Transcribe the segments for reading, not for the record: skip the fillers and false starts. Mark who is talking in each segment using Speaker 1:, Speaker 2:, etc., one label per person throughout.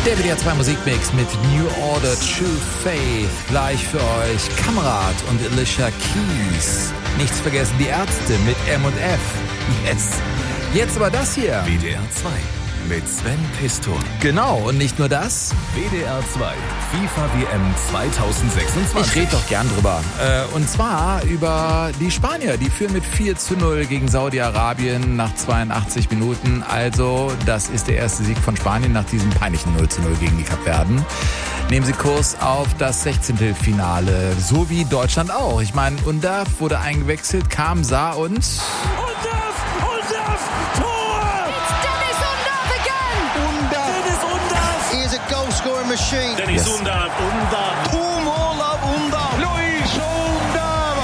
Speaker 1: Der WDR 2 Musikmix mit New Order, True Faith. Gleich für euch Kamerad und Alicia Keys. Nichts vergessen, die Ärzte mit M&F. Yes. Jetzt aber das hier.
Speaker 2: WDR 2 mit Sven Pistor.
Speaker 1: Genau, und nicht nur das.
Speaker 2: WDR 2 FIFA WM 2026.
Speaker 1: Ich rede doch gern drüber. Und zwar über die Spanier. Die führen mit 4:0 gegen Saudi-Arabien nach 82 Minuten. Also, das ist der erste Sieg von Spanien nach diesem peinlichen 0:0 gegen die Kapverden. Nehmen sie Kurs auf das 16. Finale. So wie Deutschland auch. Ich meine, Undav wurde eingewechselt, kam, sah und...
Speaker 3: Undav! Tor!
Speaker 4: Machine.
Speaker 3: Dennis Undav.
Speaker 4: Luis Undav.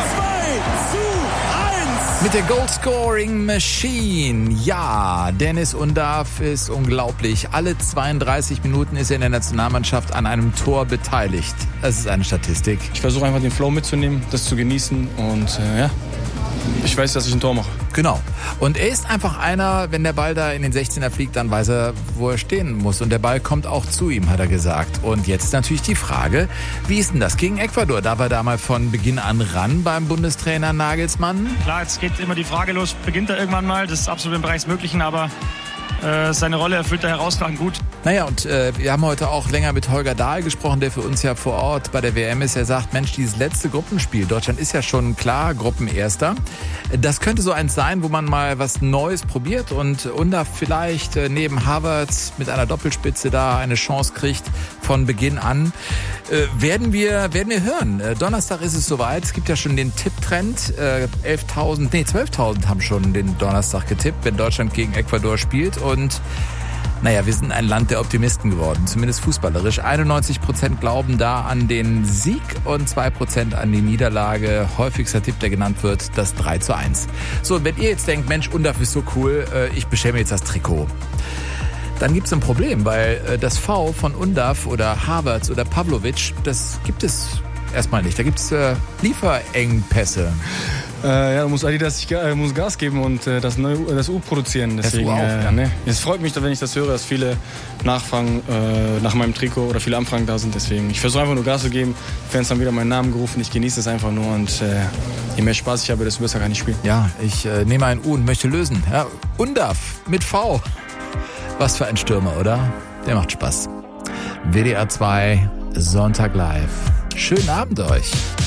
Speaker 3: 2:1.
Speaker 1: Mit der Goal-Scoring Machine. Ja, Dennis Undav ist unglaublich. Alle 32 Minuten ist er in der Nationalmannschaft an einem Tor beteiligt. Das ist eine Statistik.
Speaker 5: Ich versuche einfach den Flow mitzunehmen, das zu genießen und ich weiß, dass ich ein Tor mache.
Speaker 1: Genau. Und er ist einfach einer, wenn der Ball da in den 16er fliegt, dann weiß er, wo er stehen muss. Und der Ball kommt auch zu ihm, hat er gesagt. Und jetzt ist natürlich die Frage, wie ist denn das gegen Ecuador? Da war da mal von Beginn an ran beim Bundestrainer Nagelsmann.
Speaker 6: Klar, jetzt geht immer die Frage los, beginnt er irgendwann mal? Das ist absolut im Bereich des Möglichen, aber seine Rolle erfüllt er herausragend gut.
Speaker 1: Naja, und wir haben heute auch länger mit Holger Dahl gesprochen, der für uns ja vor Ort bei der WM ist. Er sagt, Mensch, dieses letzte Gruppenspiel, Deutschland ist ja schon klar Gruppenerster. Das könnte so eins sein, wo man mal was Neues probiert und Undav vielleicht neben Havertz mit einer Doppelspitze da eine Chance kriegt von Beginn an. Werden wir hören. Donnerstag ist es soweit. Es gibt ja schon den Tipptrend. 12.000 haben schon den Donnerstag getippt, wenn Deutschland gegen Ecuador spielt. Und naja, wir sind ein Land der Optimisten geworden, zumindest fußballerisch. 91% glauben da an den Sieg und 2% an die Niederlage. Häufigster Tipp, der genannt wird, das 3:1. So, wenn ihr jetzt denkt, Mensch, Undav ist so cool, ich bestelle mir jetzt das Trikot. Dann gibt es ein Problem, weil das V von Undav oder Havertz oder Pavlovic, das gibt es erstmal nicht. Da gibt es Lieferengpässe.
Speaker 5: Da muss Adidas muss Gas geben und das U produzieren. Deswegen,
Speaker 1: das U auch, ja.
Speaker 5: Es freut mich, wenn ich das höre, dass viele nachfragen nach meinem Trikot oder viele Anfragen da sind. Deswegen, ich versuche einfach nur Gas zu geben. Fans haben wieder meinen Namen gerufen. Ich genieße es einfach nur und je mehr Spaß ich habe, desto besser kann ich spielen.
Speaker 1: Ja, ich nehme ein U und möchte lösen. Ja, Undav mit V. Was für ein Stürmer, oder? Der macht Spaß. WDR 2, Sonntag live. Schönen Abend euch.